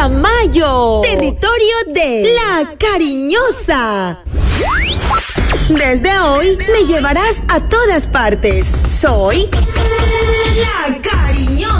Tamayo, territorio de La Cariñosa. Desde hoy me llevarás a todas partes. Soy La Cariñosa.